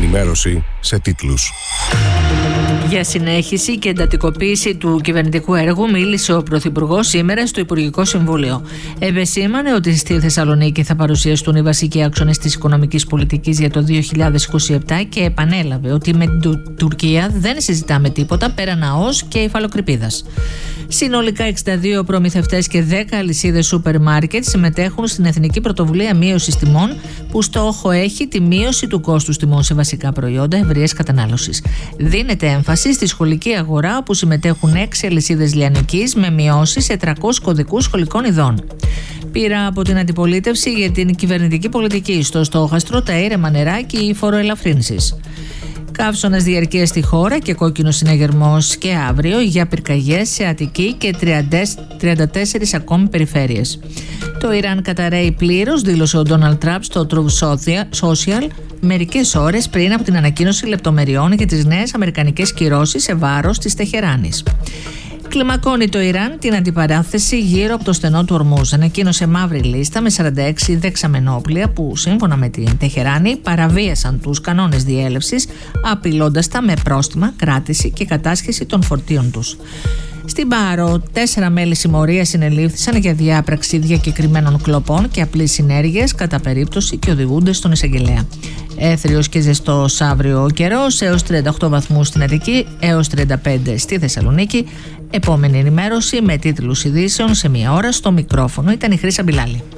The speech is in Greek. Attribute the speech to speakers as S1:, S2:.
S1: ενημέρωση σε τίτλους.
S2: Για συνέχιση και εντατικοποίηση του κυβερνητικού έργου μίλησε ο Πρωθυπουργός σήμερα στο Υπουργικό Συμβούλιο. Επεσήμανε ότι στη Θεσσαλονίκη θα παρουσιαστούν οι βασικοί άξονες της οικονομικής πολιτικής για το 2027 και επανέλαβε ότι με την Τουρκία δεν συζητάμε τίποτα πέραν ΑΟΣ και υφαλοκρηπίδας. Συνολικά 62 προμηθευτές και 10 αλυσίδες σούπερ μάρκετ συμμετέχουν στην Εθνική Πρωτοβουλία Μείωσης Τιμών, που στόχο έχει τη μείωση του κόστους τιμών σε βασικά προϊόντα ευρείας κατανάλωσης. Δίνεται έμφαση στη σχολική αγορά, όπου συμμετέχουν 6 αλυσίδες λιανικής με μειώσεις σε 300 κωδικούς σχολικών ειδών. Πήρα από την αντιπολίτευση για την κυβερνητική πολιτική στο στόχαστρο, τα ήρεμα νερά και οι φοροελαφρύνσεις. Καύσωνας διαρκείας στη χώρα και κόκκινος συναγερμός και αύριο για πυρκαγιές σε Αττική και 34 ακόμη περιφέρειες. Το Ιράν καταρρέει πλήρως, δήλωσε ο Ντόναλντ Τραμπ στο Truth Social μερικές ώρες πριν από την ανακοίνωση λεπτομεριών για τις νέες αμερικανικές κυρώσεις σε βάρος της Τεχεράνης. Κλιμακώνει το Ιράν την αντιπαράθεση γύρω από το στενό του Ορμούζ. Ανακοίνωσε μαύρη λίστα με 46 δεξαμενόπλια που, σύμφωνα με την Τεχεράνη, παραβίασαν τους κανόνες διέλευσης, απειλώντας τα με πρόστιμα, κράτηση και κατάσχεση των φορτίων τους. Στην Πάρο, 4 μέλη συμμορίας συνελήφθησαν για διάπραξη διακεκριμένων κλοπών και απλής συνέργειας κατά περίπτωση και οδηγούνται στον εισαγγελέα. Έθριος και ζεστός αύριο ο καιρός, έως 38 βαθμούς στην Αττική, έως 35 στη Θεσσαλονίκη. Επόμενη ενημέρωση με τίτλους ειδήσεων σε 1 ώρα. Στο μικρόφωνο ήταν η Χρύσα Μπιλάλη.